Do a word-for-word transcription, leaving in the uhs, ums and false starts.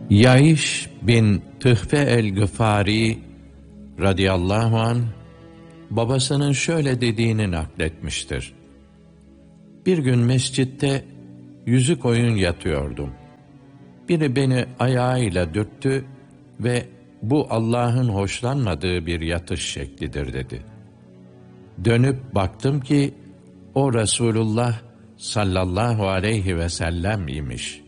Yaiş bin Tıhfe el-Gıfari radıyallahu anh, babasının şöyle dediğini nakletmiştir. Bir gün mescitte yüzü koyun yatıyordum. Biri beni ayağıyla dürttü ve bu Allah'ın hoşlanmadığı bir yatış şeklidir dedi. Dönüp baktım ki o Resulullah sallallahu aleyhi ve sellem imiş.